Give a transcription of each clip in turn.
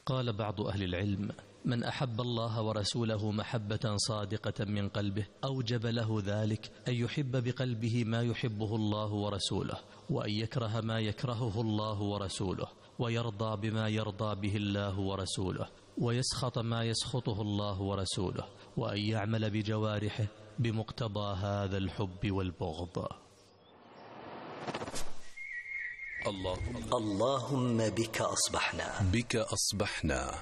قال بعض أهل العلم: من أحب الله ورسوله محبة صادقة من قلبه أوجب له ذلك أن يحب بقلبه ما يحبه الله ورسوله، وأن يكره ما يكرهه الله ورسوله، ويرضى بما يرضى به الله ورسوله، ويسخط ما يسخطه الله ورسوله، وأن يعمل بجوارحه بمقتضى هذا الحب والبغض. اللهم بك أصبحنا.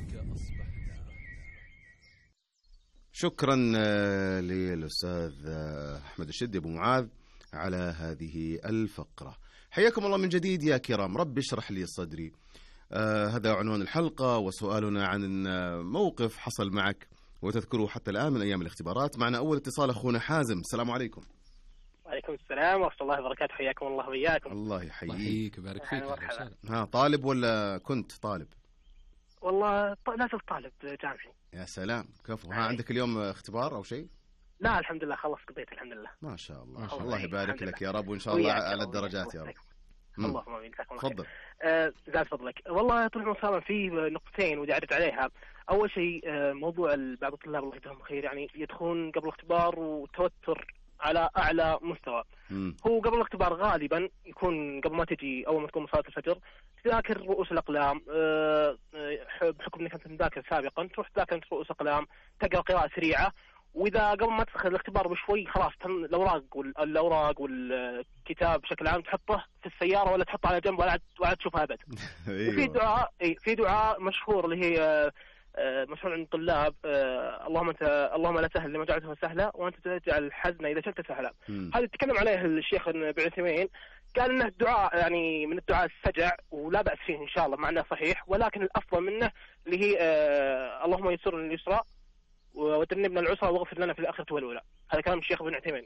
شكرا للأستاذ أحمد الشدي أبو معاذ على هذه الفقرة. حياكم الله من جديد يا كرام. رب اشرح لي صدري، هذا عنوان الحلقة، وسؤالنا عن موقف حصل معك وتذكره حتى الآن من أيام الاختبارات. معنا أول اتصال أخونا حازم. السلام عليكم. وعليكم السلام ورحمة الله وبركاته. حياكم الله وإياكم. الله يحييك ويبارك فيك. طالب ولا كنت طالب؟ والله لا زلت طالب جامعي. يا سلام، كفو. عندك اليوم اختبار أو شيء؟ لا الحمد لله، خلص قضيت الحمد لله. ما شاء الله. الله يبارك لك يا رب، وإن شاء الله على الدرجات يا رب. اللهم آمين. تفضل. زاد فضلك. والله طول العمر صار في نقطتين ودي أعرض عليها. أول شيء موضوع بعض الطلاب الله يجزاهم خير يعني يدخلون قبل الاختبار وتوتر على أعلى مستوى. هو قبل الاختبار غالبا يكون قبل ما تجي أول ما تكون صلاة الفجر تذاكر رؤوس الأقلام، بحكم أنك أنت مذاكر سابقا تروح تذاكر رؤوس الأقلام، تقرأ قراءة سريعة، وإذا قبل ما تدخل الاختبار بشوي خلاص الأوراق والكتاب بشكل عام تحطه في السيارة ولا تحطه على جنب ولا تشوفها أبد. وفي دعاء في دعاء مشهور اللي هي مشهور عند الطلاب، اللهم لا سهل لما جعلته سهلا وأنت تجعل الحزن إذا شئت سهلا. هذا تكلم عليه الشيخ ابن عثيمين، قال إنه الدعاء يعني من الدعاء السجع ولا بأس فيه إن شاء الله، مع أنه صحيح، ولكن الأفضل منه اللي هي اللهم يسرنا اليسرى وتجنبنا العسرى واغفر لنا في الآخرة والأولى. هذا كلام الشيخ ابن عثيمين.